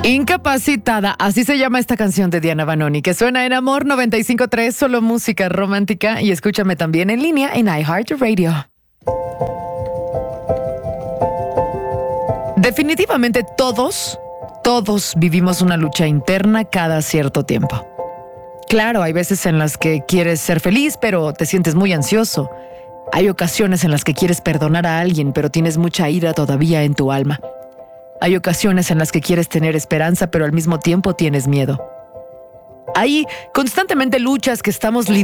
Incapacitada, así se llama esta canción de Diana Vanoni, que suena en Amor 95.3, solo música romántica, y escúchame también en línea en iHeartRadio. Definitivamente todos vivimos una lucha interna cada cierto tiempo. Claro, hay veces en las que quieres ser feliz, pero te sientes muy ansioso. Hay ocasiones en las que quieres perdonar a alguien, pero tienes mucha ira todavía en tu alma. Hay ocasiones en las que quieres tener esperanza, pero al mismo tiempo tienes miedo. Hay constantemente luchas que estamos